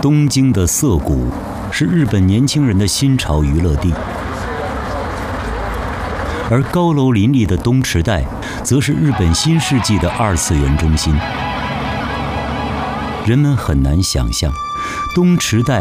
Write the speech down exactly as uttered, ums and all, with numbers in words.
东京的涩谷是日本年轻人的新潮娱乐地，而高楼林立的东池袋则是日本新世纪的二次元中心。人们很难想象，东池袋